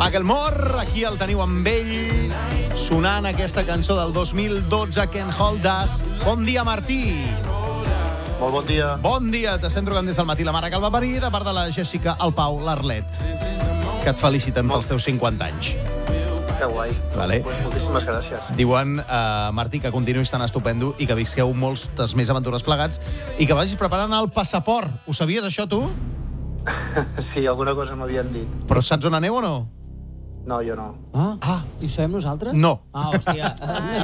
Macklemore, aquí el teniu amb ell, sonant aquesta cançó del 2012, Can't Hold Us. Bon dia, Martí. Molt bon dia. Bon dia, t'estem trucant des del matí la mare que el va parir, de part de la Jessica, el Pau, l'Arlet, que et feliciten pels teus 50 anys. Que guai. Vale. Moltíssimes gràcies. Diuen, Martí, que continuïs tan estupendo i que visqueu moltes més aventures plegats i que vagis preparant el passaport. Ho sabies, això, tu? Sí, alguna cosa m'havien dit. Però saps on aneu o no? No, jo no. I ho sabem nosaltres? No. Hòstia.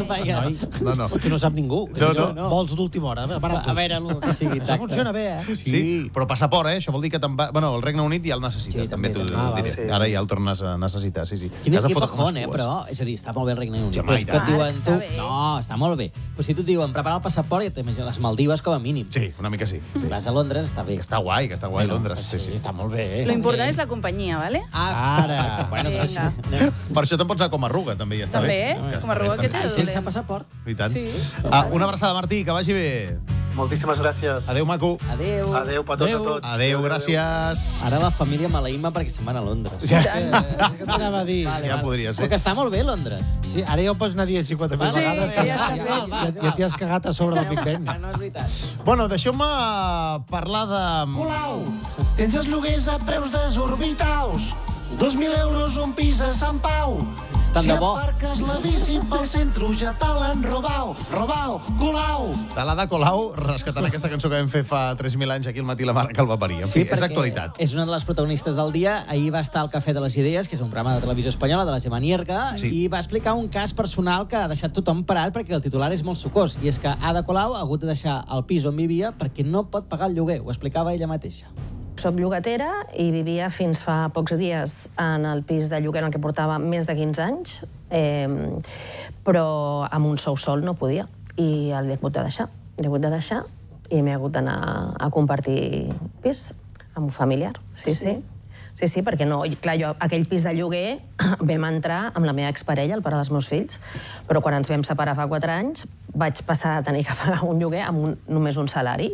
No. Que no sap ningú. No. Vols d'última hora, baratos. A veure, el que sigui. Això funciona bé, Sí, però passaport, això vol dir que te'n va... Bueno, el Regne Unit ja el necessites, Sí, també t'ho també. diré. Sí. Ara ja el tornes a necessitar, sí. Quin Has de fotre bajón, unes cues. però... És a dir, està molt bé el Regne Unit. Sí, Però home, és i que et tant. diuen tu... està bé. No, està molt bé. Però si tu et diuen preparar el passaport, ja t'imagines les Maldives com a mínim. Sí, una mica sí. Si vas a Londres, està bé. Que està guai, Londres. Sí. Està molt bé. Lo important és la companyia, ¿vale? Ara. Bueno, doncs... Vinga. Per això te'n pots anar com a arruga, també, ja està També, bé. Que com està a arruga, bé, què està tal? bé. Sense passaport. I tant. Sí. Una abraçada, Martí, que vagi bé. Moltíssimes gràcies. Adéu, maco. Adéu. Adéu, petons a tots. Adéu, gràcies. Ara la família maleïma perquè se'n van a Londres. Ja, Què t'anava a dir? ja podria Però ser. que està molt bé, Londres. Sí, ara ja ho pots anar dient 50.000 Sí, vegades. ja està bé. Ja t'hi has cagat a sobre del Big Ben. No és veritat. Bueno, deixeu-me parlar de... Colau, tens els lloguers a preus desorbitaus. 2.000 euros un pis a Sant Pau. Tant Si de bo. aparques la bici pel centre ja te l'han robau. Colau. De l'Ada Colau, rescatant aquesta cançó que vam fer fa 3.000 anys aquí al matí la mare que el va parir. En fi, és perquè actualitat. És una de les protagonistes del dia. Ahir va estar al Cafè de les Idees, que és un programa de televisió espanyola, de la Gemma Nierga, Sí. i va explicar un cas personal que ha deixat tothom parat perquè el titular és molt sucós. I és que Ada Colau ha hagut de deixar el pis on vivia perquè no pot pagar el lloguer. Ho explicava ella mateixa. Soc llogatera i vivia fins fa pocs dies en el pis de lloguer en què portava més de 15 anys, però amb un sou sol no podia i l'he hagut de deixar. L'he hagut de deixar i m'he hagut d'anar a compartir pis amb un familiar. Sí, perquè no... Clar, jo aquell pis de lloguer vam entrar amb la meva exparella, el pare dels meus fills, però quan ens vam separar fa 4 anys vaig passar a tenir que pagar un lloguer amb només un salari.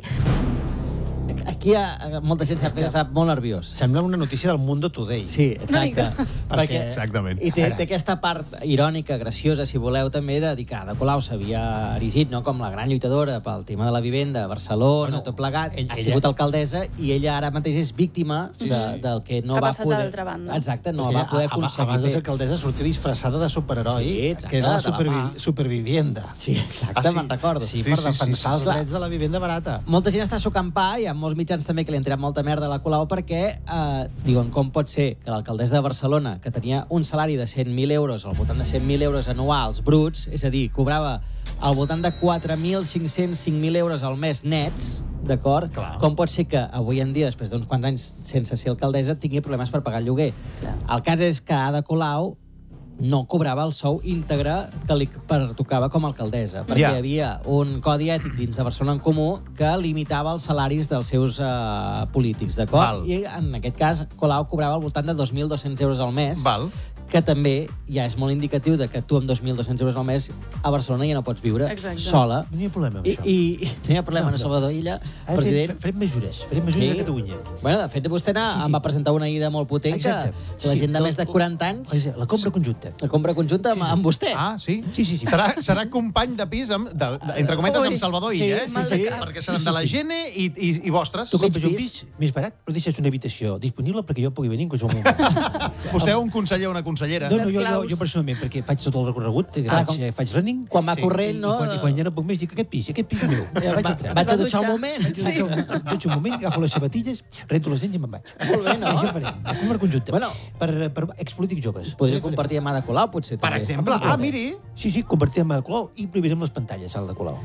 Aquí hi ha molta gent que sap molt nerviós. Sembla una notícia del Mundo Today. Sí, exacte. Perquè- Exactament. I té aquesta part irònica, graciosa, si voleu, també, de dir que Ada Colau s'havia erigit com la gran lluitadora pel tema de la vivenda a Barcelona, tot plegat, ha sigut alcaldessa i ella ara mateix és víctima del que no Ha va passat a poder... l'altra banda. Exacte, no va poder aconseguir Abans de ser fer. alcaldessa sortia disfressada de superheroi, Sí, exacte, que era la de la mà. supervivienda. Sí, exacte, me'n recordo. Sí, Sí, per sí, defensar sí, els drets de la vivenda barata. Molta gent està a sucampar, hi ha molts mitjans també que li han tirat molta merda a la Colau perquè diuen com pot ser que l'alcaldessa de Barcelona, que tenia un salari de 100.000 euros, al voltant de 100.000 euros anuals bruts, és a dir, cobrava al voltant de 4.500, 5.000 euros al mes nets, d'acord? Com pot ser que avui en dia, després d'uns quants anys sense ser alcaldessa, tingui problemes per pagar el lloguer? El cas és que Ada Colau no cobrava el sou íntegre que li pertocava com a alcaldessa, perquè Ja. hi havia un codi ètic dins de Barcelona en Comú que limitava els salaris dels seus polítics, Val. d'acord? I en aquest cas Colau cobrava al voltant de 2.200 euros al mes, Val. que també ja és molt indicatiu de que tu amb 2.200 euros al mes a Barcelona ja no pots viure Exacte. sola. No hi ha problema amb I, això. i no hi ha problema, no, Salvador Illa, president. Farem mesures a Catalunya. Bueno, de fet, vostè em va presentar una ida molt potent Exacte. que la gent de més de 40 anys... La compra conjunta. La compra conjunta amb vostè. Ah, sí? Sí. Serà company de pis, entre cometes, Ui. amb Salvador Sí, Illa, mal de cap. perquè seran de la Gene i vostres. Tu compres un pis. pis més barat, però deixes una habitació disponible perquè jo pugui venir en qualsevol moment. Vostè un conseller o una consellera. No, Les claus. jo personalment, perquè faig tot el recorregut, faig running, Quan va Sí. corrent, no? i quan ja no puc més, dic, aquest pis és meu. Vaig entrar. Vaig a dutxar dutxar. un moment. Dutxo un moment, agafo les sabatilles, rento les dents i me'n vaig. Molt bé, no? I això farem. La compra conjunta. Bueno. Per expolítics joves. Podria compartir amb Ada Colau, potser, Per també. exemple. Ah, miri. Sí, convertirem a Ada Colau i prohibirem les pantalles a Ada Colau.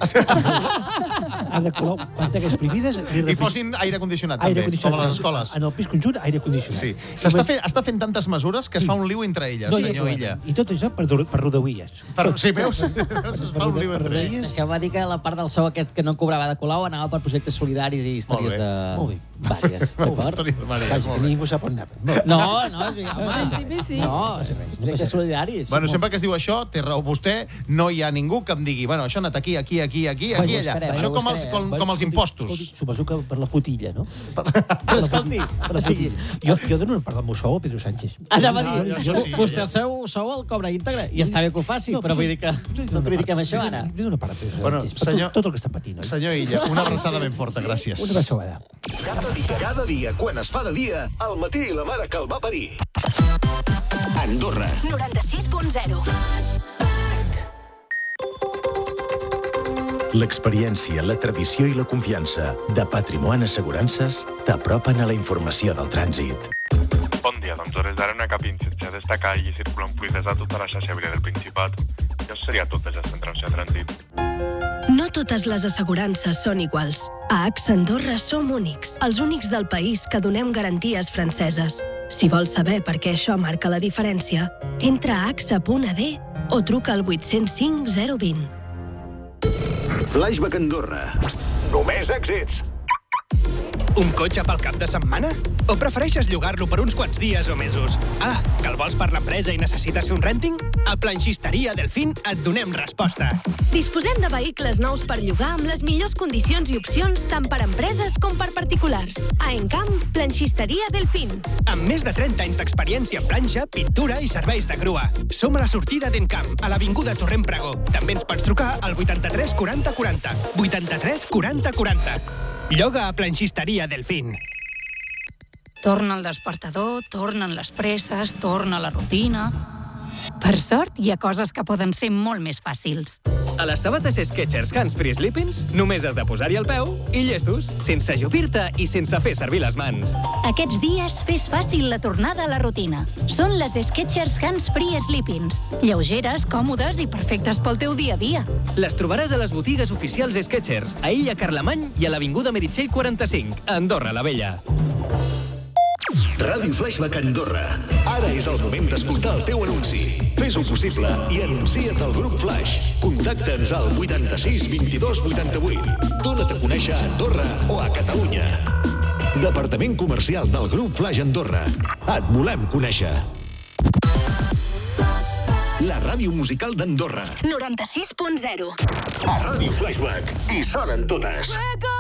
Ada Colau, pantalles prohibides... I posin aire condicionat, aire també, condicionat. com a les escoles. En el pis conjunt, aire condicionat. Sí. Està fent tantes mesures que es fa un liu entre elles, No hi ha senyor problema. Illa. I tot això per Rodalies. Sí, veus? Es fa un liu entre elles. Això va dir que la part del sou aquest que no cobrava de Colau anava per projectes solidaris i històries Molt bé. de... Molt bé. Vàries, d'acord? Vaja, que ningú sap on anar. No, home, Sí. no, crec que solidaris. Bueno, sempre que es diu això, té raó vostè, no hi ha ningú que em digui, bueno, això ha anat aquí, allà. Això com els impostos. Suposo que per la putilla, no? Però escolti, O sigui, jo dono una part del meu sou a Pedro Sánchez. anava a dir, jo sí, vostè el seu sou el cobra íntegre, i està bé que ho faci, però vull dir que no critiquem això ara. Li dono una part a Pedro Bueno, Sánchez. senyor- Tot el que està patint, oi? Senyor Illa, una abraçada ben forta, gràcies. Una abraçada. Cada dia, quan es fa de dia, al matí la mare que el va parir. Andorra. 96.0. L'experiència, la tradició i la confiança de Patrimoni Assegurances t'apropen a la informació del trànsit. Bon dia, doncs hores d'ara no hi ha cap incidència a destacar i circulen fluides a tota la xarxa viària del Principat. I això seria tot des del centre de trànsit. No totes les assegurances són iguals. A AXA Andorra som únics, els únics del país que donem garanties franceses. Si vols saber per què això marca la diferència, entra a axa.ad o truca al 805 020. Flashback Andorra. Només èxits. Un cotxe pel cap de setmana? O prefereixes llogar-lo per uns quants dies o mesos? Ah, que el vols per l'empresa i necessites fer un renting? A Planxisteria Delfín et donem resposta. Disposem de vehicles nous per llogar amb les millors condicions i opcions tant per empreses com per particulars. A Encamp, Planxisteria Delfín. Amb més de 30 anys d'experiència en planxa, pintura i serveis de grua. Som a la sortida d'Encamp, a l'avinguda Torrent Pregó. També ens pots trucar al 83 40 40. 83 40 40. Lloga a Planxisteria Delfín. Torna el despertador, tornen les presses, torna la rutina... Per sort, hi ha coses que poden ser molt més fàcils. A les sabates Skechers Hands Free Sleepings només has de posar-hi el peu i llestos, sense ajupir-te i sense fer servir les mans. Aquests dies fes fàcil la tornada a la rutina. Són les Skechers Hands Free Sleepings. Lleugeres, còmodes i perfectes pel teu dia a dia. Les trobaràs a les botigues oficials Skechers, a Illa Carlemany i a l'Avinguda Meritxell 45, a Andorra la Vella. Ràdio Flashback Andorra. Ara és el moment d'escoltar el teu anunci. Fes-ho possible i anuncia't al grup Flash. Contacta'ns al 86 22 88. Dóna't a conèixer a Andorra o a Catalunya. Departament Comercial del grup Flash Andorra. Et volem conèixer. La ràdio musical d'Andorra. 96.0. A Ràdio Flashback. Hi sonen totes.